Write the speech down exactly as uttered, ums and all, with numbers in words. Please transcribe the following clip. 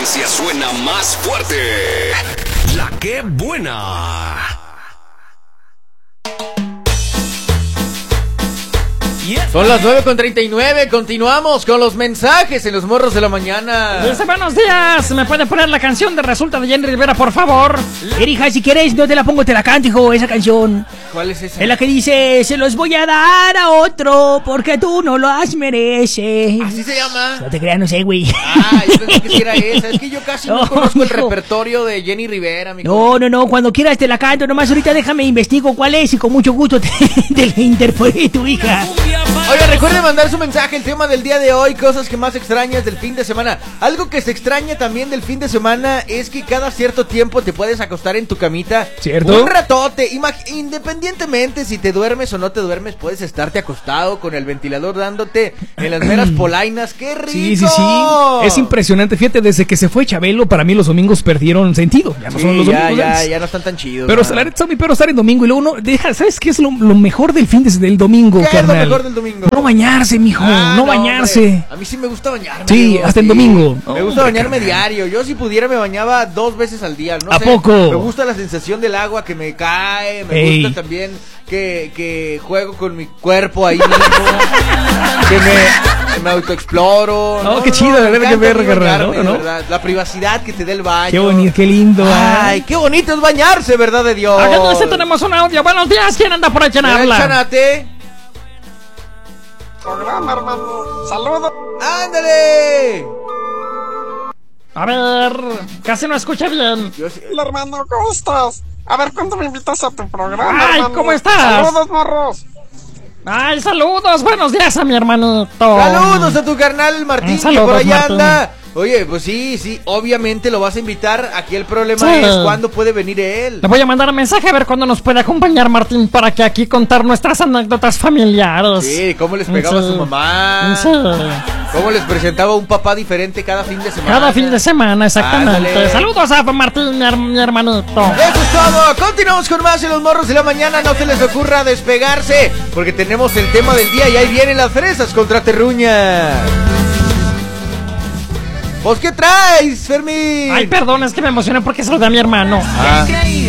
frecuencia suena más fuerte. La que buena. Son las nueve con treinta y nueve, continuamos con los mensajes en los morros de la mañana. Dice, buenos días, ¿me puede poner la canción de Resulta de Jenny Rivera, por favor? Erija, si quieres, no te la pongo, te la canto, hijo, esa canción. ¿Cuál es esa? Es la que dice, se los voy a dar a otro, porque tú no las mereces. ¿Así se llama? No te creas, no sé, güey. Ah, yo pensé que sí era esa. Es que yo casi no, No, conozco el mijo. repertorio de Jenny Rivera, mijo. No, no, no, cuando quieras te la canto, nomás ahorita déjame investigo cuál es y con mucho gusto te, te la interpreté tu hija. Oiga, recuerde mandar su mensaje, el tema del día de hoy, cosas que más extrañas del fin de semana. Algo que se extraña también del fin de semana es que cada cierto tiempo te puedes acostar en tu camita. ¿Cierto? Un ratote, imag- independientemente si te duermes o no te duermes, puedes estarte acostado con el ventilador dándote en las meras polainas. ¡Qué rico! Sí, sí, sí. Es impresionante. Fíjate, desde que se fue Chabelo, para mí los domingos perdieron sentido. Ya no Sí, son los ya, domingos. ya, ¿sabes? ya no están tan chidos. Pero ¿no? la neta, mi perro estar en domingo y luego uno deja, ¿sabes qué es lo, lo mejor del fin de, del domingo, ¿Qué carnal? es lo mejor del domingo? No bañarse, mijo, Ah, no bañarse. hombre. A mí sí me gusta bañarme. Sí, digo, hasta el sí. domingo. Me gusta Hombre, bañarme carnal. diario. Yo si pudiera me bañaba dos veces al día. No ¿A sé, poco? Me gusta la sensación del agua que me cae. Me Ey. gusta también que, que juego con mi cuerpo ahí mismo. que me, que me autoexploro. Oh, qué chido, de me verdad, qué encanta a mí verga, bañarme, ¿no? ¿no? de verdad. La privacidad que te dé el baño. Qué bonito, qué lindo. Ay, qué bonito es bañarse, ¿verdad de Dios? Acá dice, tenemos un audio. Buenos días, ¿quién anda por ahí? ¿Quién Mira el habla? chanate. Programa, hermano. Saludos. ¡Ándale! A ver, casi no escucha bien. Yo sí- Hola, hermano, ¿cómo estás? A ver, ¿cuándo me invitas a tu programa, Ay, hermano? ¿cómo estás? Saludos, morros. Ay, saludos, buenos días a mi hermanito. Saludos a tu carnal Martín, que Saludos, por allá Martín. anda. Oye, pues sí, sí, obviamente lo vas a invitar. Aquí el problema Sí. es cuándo puede venir él. Le voy a mandar un mensaje a ver cuándo nos puede acompañar Martín para que aquí contar nuestras anécdotas familiares. Sí, cómo les pegaba Sí. a su mamá. Sí. Cómo les presentaba un papá diferente cada fin de semana. Cada fin de semana, exactamente. Ándale. Saludos a Martín, mi, her- mi hermanito. Eso es todo. Continuamos con más en los morros de la mañana. No se les ocurra despegarse, porque tenemos el tema del día y ahí vienen las fresas contra Terruña. ¿Vos qué traes, Fermín? Ay, perdón, es que me emocioné porque saludé a mi hermano. Ah.